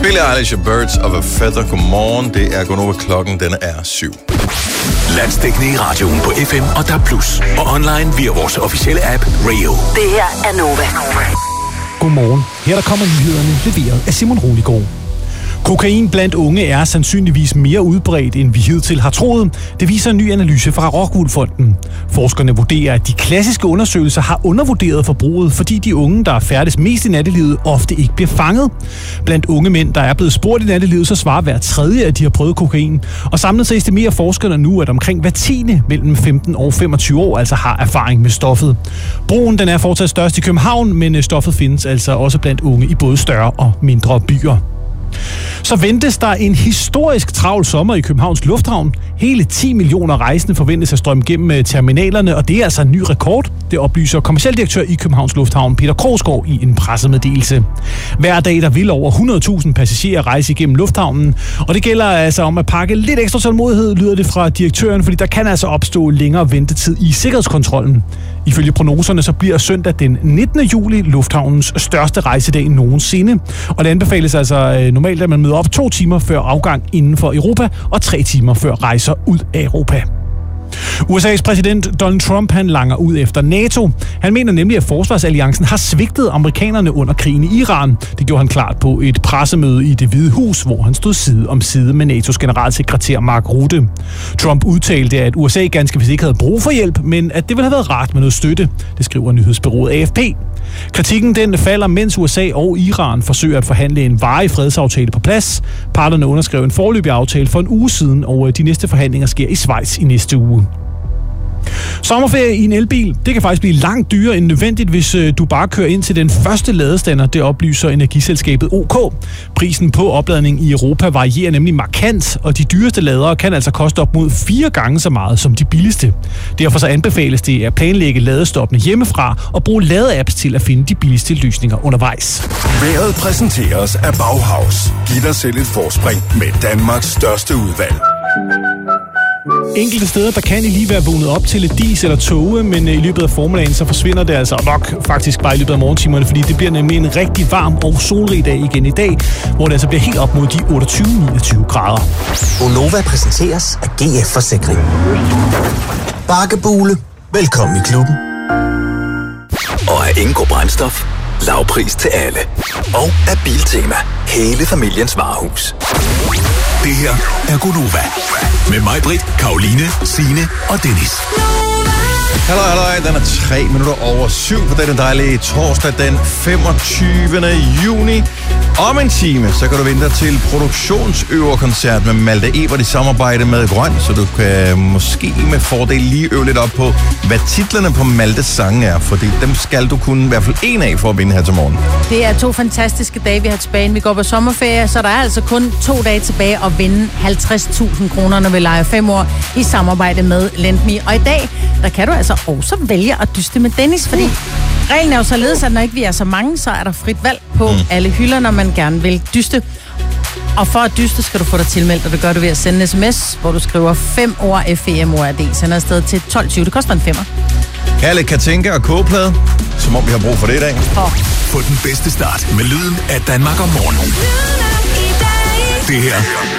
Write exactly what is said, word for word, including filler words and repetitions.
Billie Eilish og Birds of a Feather. Godmorgen. Det er Gonova. Klokken den er syv. Landsdækkende i radioen på F M og D A B plus. Og online via vores officielle app Rio. Det her er Nova. Godmorgen. Her der kommer nyhederne leveret af Simon Roligård. Kokain blandt unge er sandsynligvis mere udbredt, end vi hidtil har troet. Det viser en ny analyse fra Rockwool-fonden. Forskerne vurderer, at de klassiske undersøgelser har undervurderet forbruget, fordi de unge, der færdes mest i nattelivet, ofte ikke bliver fanget. Blandt unge mænd, der er blevet spurgt i nattelivet, så svarer hver tredje, at de har prøvet kokain. Og samlet så estimerer forskerne nu, at omkring hver tiende mellem femten og femogtyve år altså har erfaring med stoffet. Brugen den er fortsat størst i København, men stoffet findes altså også blandt unge i både større og mindre byer. Så ventes der en historisk travl sommer i Københavns Lufthavn. Hele ti millioner rejsende forventes at strømme gennem terminalerne, og det er altså en ny rekord. Det oplyser kommercialdirektør i Københavns Lufthavn, Peter Krogsgaard, i en pressemeddelelse. Hver dag der vil over hundrede tusind passagerer rejse igennem lufthavnen, og det gælder altså om at pakke lidt ekstra tålmodighed, lyder det fra direktøren, fordi der kan altså opstå længere ventetid i sikkerhedskontrollen. Ifølge prognoserne så bliver søndag den nittende juli lufthavnens største rejsedag nogensinde, og det anbefales altså normalt, at man møder op to timer før afgang inden for Europa og tre timer før rejser ud af Europa. U S A's præsident Donald Trump han langer ud efter NATO. Han mener nemlig, at forsvarsalliancen har svigtet amerikanerne under krigen i Iran. Det gjorde han klart på et pressemøde i Det Hvide Hus, hvor han stod side om side med N A T O's generalsekretær Mark Rutte. Trump udtalte, at U S A ganske vist ikke havde brug for hjælp, men at det ville have været rart med noget støtte. Det skriver nyhedsbureauet A F P. Kritikken den falder, mens U S A og Iran forsøger at forhandle en varig fredsaftale på plads. Parterne underskrev en foreløbig aftale for en uge siden, og de næste forhandlinger sker i Schweiz i næste uge. Sommerferie i en elbil, det kan faktisk blive langt dyrere end nødvendigt, hvis du bare kører ind til den første ladestander, det oplyser energiselskabet O K. Prisen på opladning i Europa varierer nemlig markant, og de dyreste ladere kan altså koste op mod fire gange så meget som de billigste. Derfor så anbefales det at planlægge ladestoppene hjemmefra og bruge ladeapps til at finde de billigste løsninger undervejs. Vejret præsenteres af Bauhaus. Giv dig selv et forspring med Danmarks største udvalg. Enkelte steder, der kan I lige være vågnet op til lidt dis eller tåge, men i løbet af formiddagen, så forsvinder det altså nok faktisk bare i løbet af morgentimerne, fordi det bliver nemlig en rigtig varm og solrig dag igen i dag, hvor det altså bliver helt op mod de otteogtyve til niogtyve grader. Gonova præsenteres af G F Forsikring. Bakkebule. Velkommen i klubben. Og af Ingo Brændstof. Lavpris til alle. Og af Biltema. Hele familiens varehus. Det her er Gonova. Med mig, Britt, Karoline, Signe og Dennis. Hallo, hallo, den er tre minutter over syv på denne dejlige torsdag den femogtyvende juni. Om en time, så kan du vente til produktionsøverkoncert med Malte Ebert i samarbejde med Grøn, så du kan måske med fordel lige øve lidt op på, hvad titlerne på Maltes sange er, fordi dem skal du kunne i hvert fald en af for at vinde her til morgen. Det er to fantastiske dage, vi har tilbage. Vi går på sommerferie, så der er altså kun to dage tilbage at vinde halvtreds tusind kroner, når vi leger fem år i samarbejde med LendMe. Og i dag, der kan du altså også vælge at dyste med Dennis, fordi reglen er jo således, at når ikke vi er så mange, så er der frit valg på mm. alle hylder, når man gerne vil dyste. Og for at dyste, skal du få dig tilmeldt, og det gør du ved at sende en sms, hvor du skriver fem ord F E M O R D. Sender afsted til tolv tyve. Det koster en femmer. Kalle, Katinka og kogeplade, som om vi har brug for det i dag. Oh. Få den bedste start med lyden af Danmark om morgenen. Det her